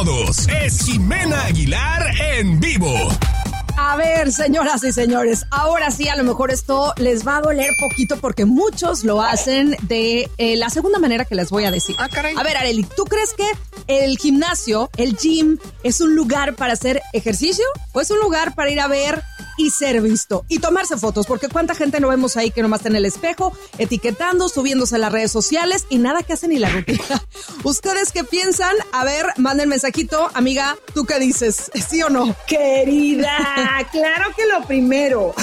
todos. Es Jimena Aguilar en vivo. A ver, señoras y señores, ahora sí, a lo mejor esto les va a doler poquito porque muchos lo hacen de la segunda manera que les voy a decir. Ah, caray. A ver, Arely, ¿tú crees que el gimnasio, el gym, es un lugar para hacer ejercicio o es un lugar para ir a ver y ser visto y tomarse fotos? Porque cuánta gente no vemos ahí que nomás está en el espejo, etiquetando, subiéndose a las redes sociales y nada que hacen ni la rutina. ¿Ustedes qué piensan? A ver, manden mensajito. Amiga, ¿tú qué dices? ¿Sí o no? Querida, claro que lo primero.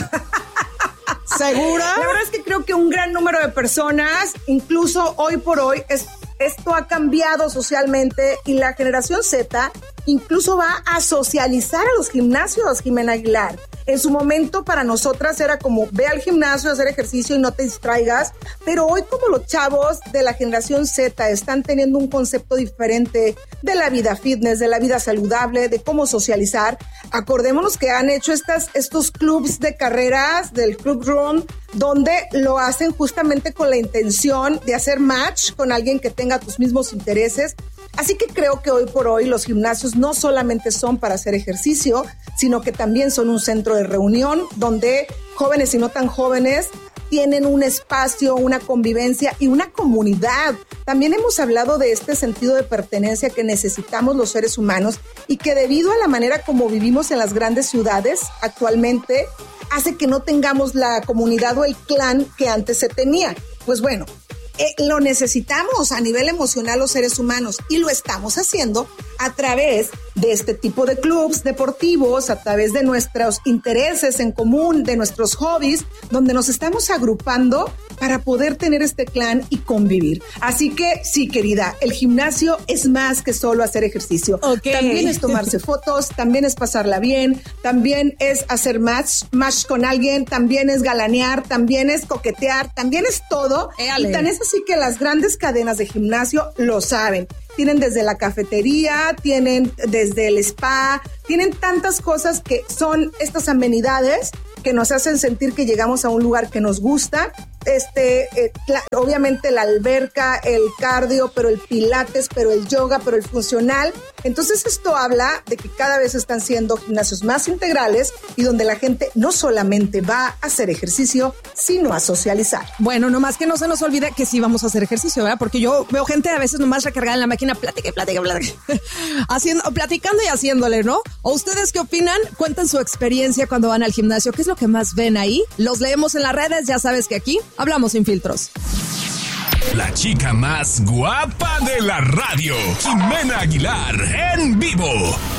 ¿Segura? La verdad es que creo que un gran número de personas, incluso hoy por hoy, esto ha cambiado socialmente y la generación Z incluso va a socializar a los gimnasios, Jimena Aguilar. En su momento para nosotras era como ve al gimnasio a hacer ejercicio y no te distraigas, pero hoy como los chavos de la generación Z están teniendo un concepto diferente de la vida fitness, de la vida saludable, de cómo socializar, acordémonos que han hecho estos clubs de carreras del Club Run, donde lo hacen justamente con la intención de hacer match con alguien que tenga tus mismos intereses. Así que creo que hoy por hoy los gimnasios no solamente son para hacer ejercicio, sino que también son un centro de reunión donde jóvenes y no tan jóvenes tienen un espacio, una convivencia y una comunidad. También hemos hablado de este sentido de pertenencia que necesitamos los seres humanos y que debido a la manera como vivimos en las grandes ciudades actualmente, hace que no tengamos la comunidad o el clan que antes se tenía. Pues bueno, lo necesitamos a nivel emocional los seres humanos y lo estamos haciendo a través de este tipo de clubs deportivos, a través de nuestros intereses en común, de nuestros hobbies, donde nos estamos agrupando para poder tener este clan y convivir. Así que sí, querida, el gimnasio es más que solo hacer ejercicio. Okay. También es tomarse fotos, también es pasarla bien, también es hacer match con alguien, también es galanear, también es coquetear, también es todo. Éale. Y tan es así que las grandes cadenas de gimnasio lo saben. Tienen desde la cafetería, tienen desde el spa, tienen tantas cosas que son estas amenidades que nos hacen sentir que llegamos a un lugar que nos gusta. Obviamente la alberca, el cardio, pero el pilates, pero el yoga, pero el funcional. Entonces esto habla de que cada vez están siendo gimnasios más integrales y donde la gente no solamente va a hacer ejercicio, sino a socializar. Bueno, nomás que no se nos olvide que sí vamos a hacer ejercicio, ¿verdad? Porque yo veo gente a veces nomás recargada en la máquina, platica, platicando y haciéndole, ¿no? ¿O ustedes qué opinan? Cuenten su experiencia cuando van al gimnasio. ¿Qué es lo que más ven ahí? Los leemos en las redes, ya sabes que aquí hablamos sin filtros. La chica más guapa de la radio, Jimena Aguilar en vivo.